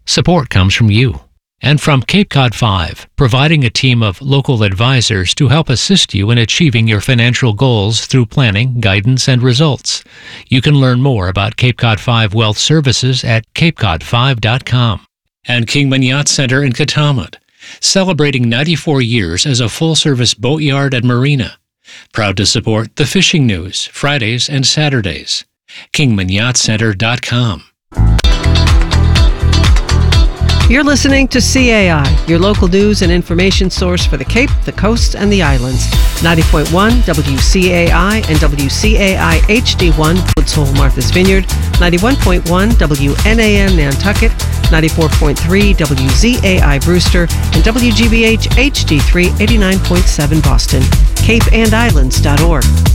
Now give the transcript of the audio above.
Support comes from you. And from Cape Cod 5, providing a team of local advisors to help assist you in achieving your financial goals through planning, guidance, and results. You can learn more about Cape Cod 5 Wealth Services at capecod5.com. And Kingman Yacht Center in Katamat, celebrating 94 years as a full-service boatyard and marina. Proud to support the fishing news, Fridays and Saturdays. KingmanYachtCenter.com. You're listening to CAI, your local news and information source for the Cape, the Coast, and the Islands. 90.1 WCAI and WCAI HD1 Woods Hole, Martha's Vineyard. 91.1 WNAM Nantucket. 94.3 WZAI Brewster. And WGBH HD3 89.7 Boston. CapeAndIslands.org.